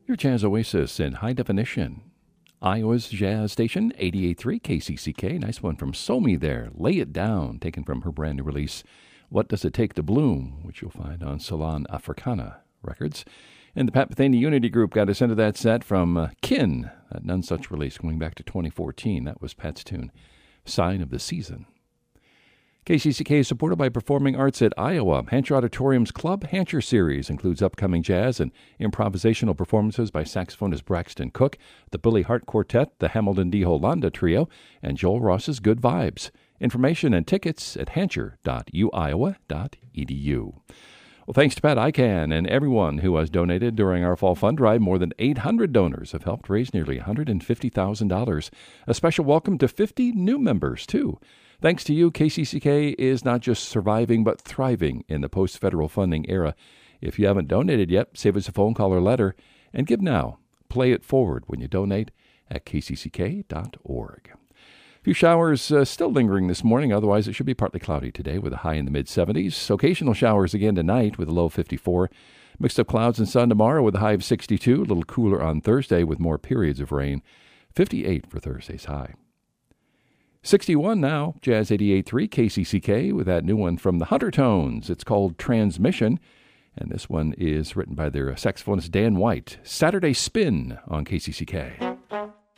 Your Jazz Oasis in high definition. Iowa's Jazz Station, 88.3 KCCK. Nice one from Somi there. Lay It Down, taken from her brand new release, What Does It Take to Bloom, which you'll find on Salon Africana Records. And the Pat Metheny Unity Group got us into that set from Kin, that None Such release going back to 2014. That was Pat's tune, Sign of the Season. KCCK is supported by Performing Arts at Iowa. Hancher Auditorium's Club Hancher Series includes upcoming jazz and improvisational performances by saxophonist Braxton Cook, the Billy Hart Quartet, the Hamilton D. Holanda Trio, and Joel Ross's Good Vibes. Information and tickets at hancher.uiowa.edu. Well, thanks to Pat Ican and everyone who has donated during our fall fund drive. More than 800 donors have helped raise nearly $150,000. A special welcome to 50 new members, too. Thanks to you, KCCK is not just surviving but thriving in the post-federal funding era. If you haven't donated yet, save us a phone call or letter and give now. Play it forward when you donate at kcck.org. A few showers still lingering this morning. Otherwise, it should be partly cloudy today with a high in the mid-70s. Occasional showers again tonight with a low of 54. Mixed up clouds and sun tomorrow with a high of 62. A little cooler on Thursday with more periods of rain. 58 for Thursday's high. 61 now, Jazz 88.3 KCCK with that new one from the Hunter Tones. It's called Transmission, and this one is written by their saxophonist Dan White. Saturday Spin on KCCK.